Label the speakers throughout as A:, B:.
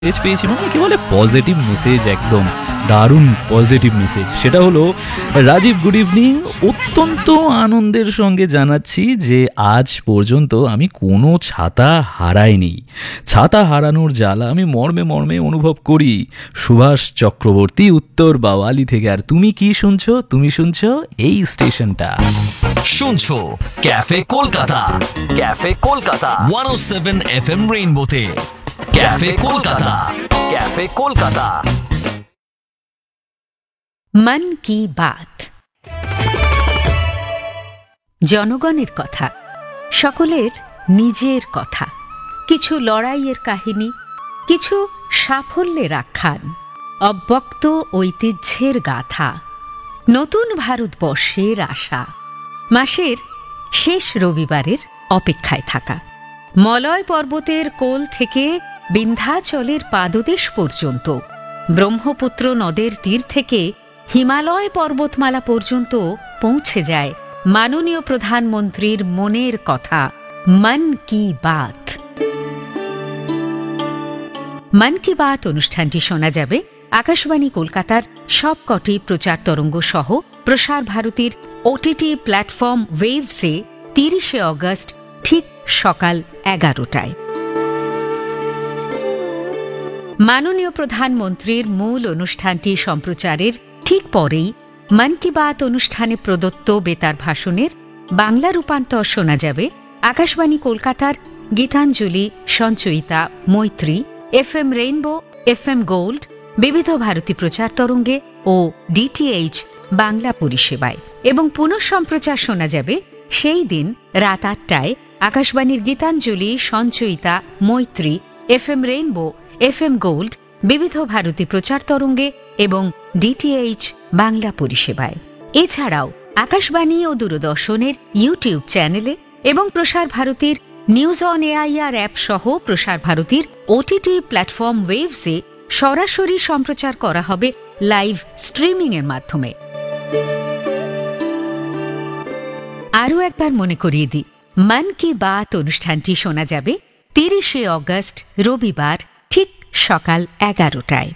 A: পেয়েছি মানে কি বলে পজিটিভ মেসেজ, একদম দারুণ পজিটিভ মেসেজ। সেটা হলো, রাজীব গুড ইভিনিং, অত্যন্ত আনন্দের সঙ্গে জানাচ্ছি যে আজ পর্যন্ত আমি কোনো ছাতা হারাইনি। ছাতা হারানোর জ্বালা আমি মর্মে মর্মে অনুভব করি। সুভাষ চক্রবর্তী, উত্তর বাওয়ালি থেকে। আর তুমি কি শুনছো? তুমি শুনছো এই স্টেশনটা,
B: শুনছো cafe Kolkata, cafe Kolkata 107 FM রেইনবোতে। Cafe Kolkata, cafe Kolkata.
C: মন কি বাত, জনগণের কথা, সকলের নিজের কথা, কিছু লড়াইয়ের কাহিনী, কিছু সাফল্যের আখ্যান, অব্যক্ত ঐতিহ্যের গাথা, নতুন ভারতবর্ষের আশা, মাসের শেষ রবিবারের অপেক্ষায় থাকা, মলয় পর্বতের কোল থেকে বিন্ধ্যাচলের পাদদেশ পর্যন্ত, ব্রহ্মপুত্র নদের তীর থেকে হিমালয় পর্বতমালা পর্যন্ত পৌঁছে যায় মাননীয় প্রধানমন্ত্রীর মনের কথা। মন কি বাত। মন কি বাত অনুষ্ঠানটি শোনা যাবে আকাশবাণী কলকাতার সবকটি প্রচার তরঙ্গ সহ প্রসার ভারতীর ওটিটি প্ল্যাটফর্ম ওয়েভসে 30শে অগস্ট ঠিক সকাল 11টায়। মাননীয় প্রধানমন্ত্রীর মূল অনুষ্ঠানটি সম্প্রচারের ঠিক পরেই মন কি বাত অনুষ্ঠানে প্রদত্ত বেতার ভাষণের বাংলা রূপান্তর শোনা যাবে আকাশবাণী কলকাতার গীতাঞ্জলি, সঞ্চয়িতা, মৈত্রী, FM রেইনবো, FM গোল্ড, বিবিধ ভারতী প্রচার তরঙ্গে ও DTH বাংলা পরিষেবায়। এবং পুনঃ সম্প্রচার শোনা যাবে সেই দিন রাত 8টায় আকাশবাণীর গীতাঞ্জলি, সঞ্চয়িতা, মৈত্রী, FM রেইনবো, FM গোল্ড, বিবিধ ভারতী প্রচার তরঙ্গে এবং DTH বাংলা পরিষেবায়। এছাড়াও আকাশবাণী ও দূরদর্শনের ইউটিউব চ্যানেলে এবং প্রসার ভারতীর নিউজ অন AIR অ্যাপ সহ প্রসার ভারতীর ওটিটি প্ল্যাটফর্ম ওয়েভসে সরাসরি সম্প্রচার করা হবে লাইভ স্ট্রিমিংয়ের মাধ্যমে। আরও একবার মনে করিয়ে দিই, মন কি বাত অনুষ্ঠানটি শোনা যাবে 30শে অগস্ট রবিবার ঠিক সকাল 11টায়।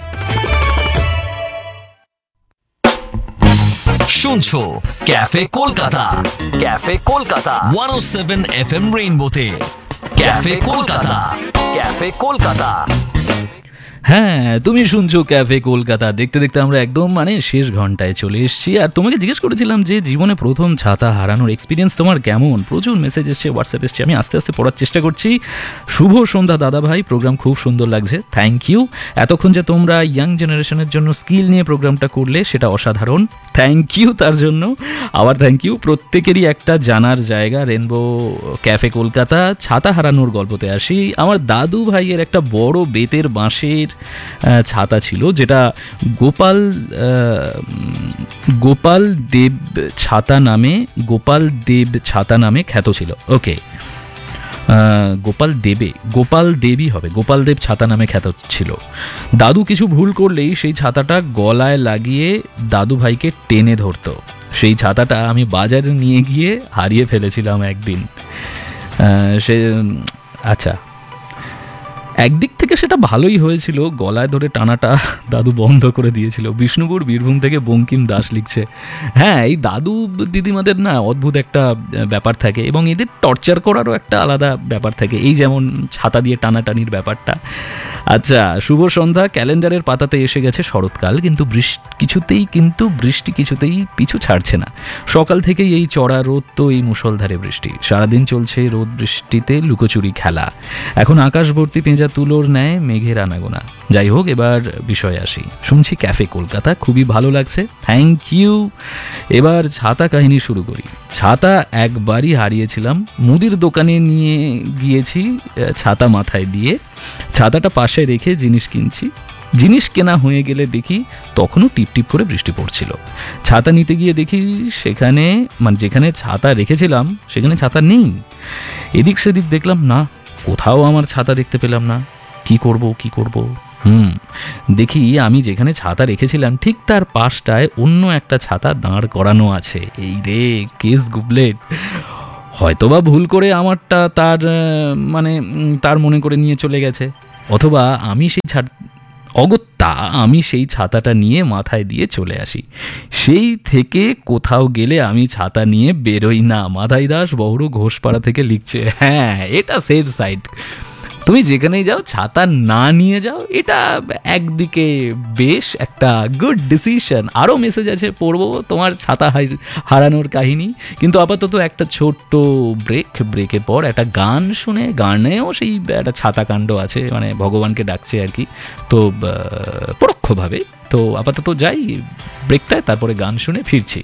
B: শুনছো cafe Kolkata, cafe Kolkata 107 FM রেইনবোতে। Cafe Kolkata, cafe Kolkata.
A: হ্যাঁ, তুমি শুনছো ক্যাফে কলকাতা। দেখতে দেখতে আমরা একদম শেষ ঘন্টায় চলে এসেছি। আর তোমাকে জিজ্ঞেস করেছিলাম যে জীবনে প্রথম ছাতা হারানোর এক্সপিরিয়েন্স তোমার কেমন। প্রচুর মেসেজ এসছে, হোয়াটসঅ্যাপ এসছে, আমি আস্তে আস্তে পড়ার চেষ্টা করছি। শুভ সন্ধ্যা দাদা ভাই, প্রোগ্রাম খুব সুন্দর লাগছে, থ্যাংক ইউ। এতক্ষণ যে তোমরা ইয়াং জেনারেশনের জন্য স্কিল নিয়ে প্রোগ্রামটা করলে সেটা অসাধারণ, থ্যাংক ইউ তার জন্য। আবার থ্যাংক ইউ। প্রত্যেকেরই একটা জানার জায়গা রেনবো ক্যাফে কলকাতা। ছাতা হারানোর গল্পতে আসি। আমার দাদু ভাইয়ের একটা বড় বেতের বাঁশের ছাতা ছিল, যেটা গোপাল দেব ছাতা নামে খ্যাত ছিল। ওকে, গোপাল দেব ছাতা নামে খ্যাত ছিল। দাদু কিছু ভুল করলেই সেই ছাতাটা গলায় লাগিয়ে দাদু ভাইকে টেনে ধরতো। সেই ছাতাটা আমি বাজারে নিয়ে গিয়ে হারিয়ে ফেলেছিলাম একদিন। আচ্ছা, একদিক থেকে সেটা ভালোই হয়েছিল, গলায় ধরে টানাটা দাদু বন্ধ করে দিয়েছিল। বিষ্ণুপুর বীরভূম থেকে বঙ্কিম দাস লিখছে। হ্যাঁ, এই দাদু দিদিমাদের না অদ্ভুত একটা ব্যাপার থাকে, এবং এদের টর্চার করারও একটা আলাদা ব্যাপার থাকে, এই যেমন ছাতা দিয়ে টানাটানির ব্যাপারটা। আচ্ছা, শুভ সন্ধ্যা। ক্যালেন্ডারের পাতাতে এসে গেছে শরৎকাল, কিন্তু বৃষ্টি কিছুতেই পিছু ছাড়ছে না। সকাল থেকেই এই চড়া রোদ তো এই মুষলধারে বৃষ্টি, সারাদিন চলছে রোদ বৃষ্টিতে লুকোচুরি খেলা। এখন আকাশ ভর্তি পেঁজা তুলোর ন্যায় মেঘের আনাগোনা। যাই হোক, এবার বিষয়ে আসি। শুনছি ক্যাফে কলকাতা, খুবই ভালো লাগছে, থ্যাংক ইউ। এবার ছাতা কাহিনী শুরু করি। ছাতা একবারই হারিয়েছিলাম। মুদির দোকানে নিয়ে গিয়েছি ছাতা মাথায় দিয়ে, ছাতাটা পাশে রেখে জিনিস কিনছি। জিনিস কেনা হয়ে গেলে দেখি তখনও টিপটিপ করে বৃষ্টি পড়ছিল। ছাতা নিতে গিয়ে দেখি সেখানে যেখানে ছাতা রেখেছিলাম সেখানে ছাতা নেই। এদিক সেদিক দেখলাম, না, কোথাও আমার ছাতা দেখতে পেলাম না। কি করব? দেখি আমি যেখানে ছাতা রেখেছিলাম ঠিক তার পাশটায় অন্য একটা ছাতা দাঁড় করানো আছে। এই রে, কেস গুবলেট। হয়তোবা ভুল করে আমারটা তার মনে করে নিয়ে চলে গেছে। অথবা অগত্যা আমি সেই ছাতাটা নিয়ে মাথায় দিয়ে চলে আসি। সেই থেকে কোথাও গেলে আমি ছাতা নিয়ে বেরোই না। মাধাই দাস বহরু ঘোষপাড়া থেকে লিখছে। হ্যাঁ, এটা সেফ সাইড। তুমি যেখানেই যাও ছাতা না নিয়ে যাও, এটা একদিকে বেশ একটা গুড ডিসিশন। আরও মেসেজ আছে, পড়বো তোমার ছাতা হারানোর কাহিনী, কিন্তু আপাতত একটা ছোট্ট ব্রেকের পর একটা গান শুনে, গানেও সেই একটা ছাতা কাণ্ড আছে, মানে ভগবানকে ডাকছে আর কি, তো পরোক্ষভাবে। তো আপাতত যাই ব্রেকটায়, তারপরে গান শুনে ফিরছি।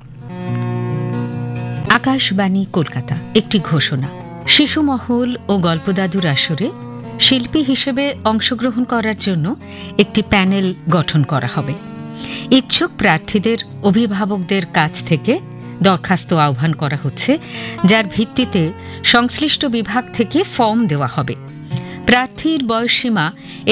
C: আকাশবাণী কলকাতা একটি ঘোষণা। শিশু মহল ও গল্পদাদুর আসরে শিল্পী হিসেবে অংশগ্রহণ করার জন্য একটি প্যানেল গঠন করা হবে। ইচ্ছুক প্রার্থীদের অভিভাবকদের কাছ থেকে দরখাস্ত আহ্বান করা হচ্ছে, যার ভিত্তিতে সংশ্লিষ্ট বিভাগ থেকে ফর্ম দেওয়া হবে। প্রার্থীর বয়সসীমা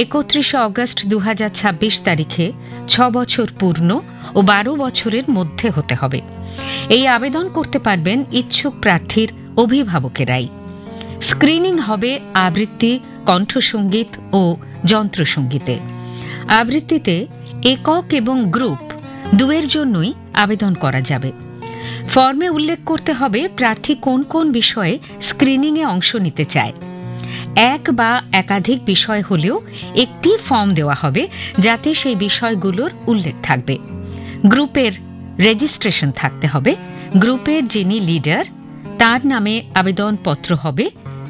C: ৩১ অগস্ট ২০২৬ তারিখে ৬ বছর পূর্ণ ও ১২ বছরের মধ্যে হতে হবে। এই আবেদন করতে পারবেন ইচ্ছুক প্রার্থীর অভিভাবকেরাই। স্ক্রিনিং হবে আবৃত্তি, কণ্ঠসঙ্গীত ও যন্ত্রসঙ্গীতে। আবৃত্তিতে একক এবং গ্রুপ দুয়ের জন্যই আবেদন করা যাবে। ফর্মে উল্লেখ করতে হবে প্রার্থী কোন কোন বিষয়ে স্ক্রিনিংয়ে অংশ নিতে চায়। এক বা একাধিক বিষয় হলেও একটি ফর্ম দেওয়া হবে, যাতে সেই বিষয়গুলোর উল্লেখ থাকবে। গ্রুপের রেজিস্ট্রেশন থাকতে হবে। গ্রুপের যিনি লিডার তার নামে আবেদনপত্র হবে।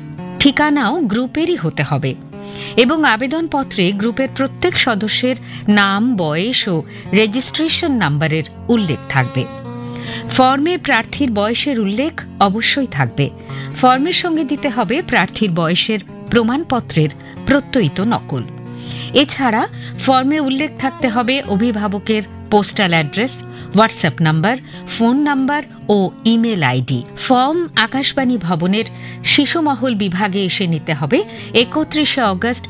C: ঠিকানাও গ্রুপেরই হতে হবে এবং আবেদনপত্রে গ্রুপের প্রত্যেক সদস্যের নাম, বয়স ও রেজিস্ট্রেশন নাম্বারের উল্লেখ থাকবে। ফর্মে প্রার্থীর বয়সের উল্লেখ অবশ্যই থাকবে। ফর্মের সঙ্গে দিতে হবে প্রার্থীর বয়সের প্রমাণপত্রের প্রত্যয়িত নকল। এছাড়া ফর্মে উল্লেখ থাকতে হবে অভিভাবকের postal address, WhatsApp number, phone number ও ইমেল আইডি। ফর্ম আকাশবাণী ভবনের শিশু মহল বিভাগে এসে নিতে হবে ৩১ অগস্ট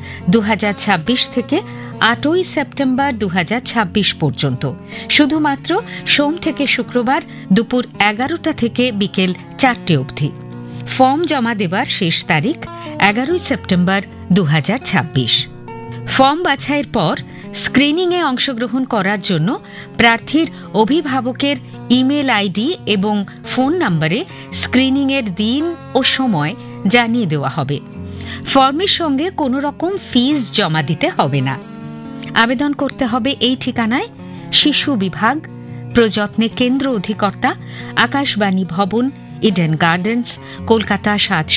C: ২০২৬ থেকে ৮ই সেপ্টেম্বর ২০২৬ পর্যন্ত, শুধুমাত্র সোম থেকে শুক্রবার দুপুর ১১টা থেকে বিকেল ৪টে অবধি। ফর্ম জমা দেবার শেষ তারিখ ১১ই সেপ্টেম্বর ২০২৬। ফর্ম বাছাইয়ের পর স্ক্রিনিংয়ে অংশগ্রহণ করার জন্য প্রার্থীর অভিভাবকের ইমেল আইডি এবং ফোন নম্বরে স্ক্রিনিংয়ের দিন ও সময় জানিয়ে দেওয়া হবে। ফর্মের সঙ্গে কোনো রকম ফিস জমা দিতে হবে না। আবেদন করতে হবে এই ঠিকানায়: শিশু বিভাগ, প্রযত্নে কেন্দ্র অধিকর্তা, আকাশবাণী ভবন, ইডেন গার্ডেন্স, কলকাতা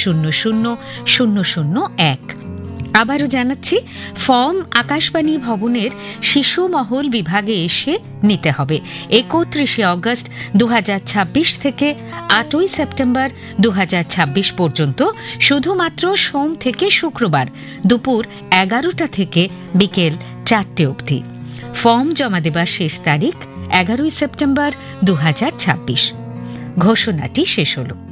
C: ৭০০০০১। আবারও জানাচ্ছি, ফর্ম আকাশবাণী ভবনের শিশু মহল বিভাগে এসে নিতে হবে ৩১ অগস্ট ২০২৬ থেকে ৮ই সেপ্টেম্বর ২০২৬ পর্যন্ত, শুধুমাত্র সোম থেকে শুক্রবার দুপুর ১১টা থেকে বিকেল ৪টে অবধি। ফর্ম জমা দেবার শেষ তারিখ ১১ই সেপ্টেম্বর ২০২৬। ঘোষণাটি শেষ হল।